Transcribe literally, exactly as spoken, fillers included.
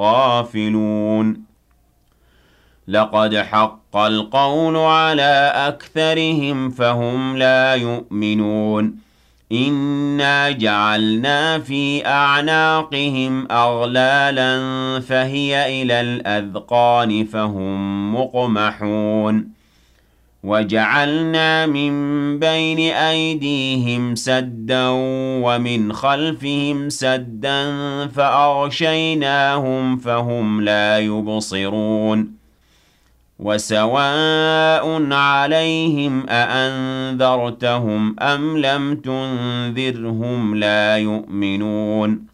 غافلون لقد حق القول على أكثرهم فهم لا يؤمنون إنا جعلنا في أعناقهم أغلالا فهي إلى الأذقان فهم مقمحون وجعلنا من بين أيديهم سدا ومن خلفهم سدا فأغشيناهم فهم لا يبصرون وسواء عليهم أأنذرتهم أم لم تنذرهم لا يؤمنون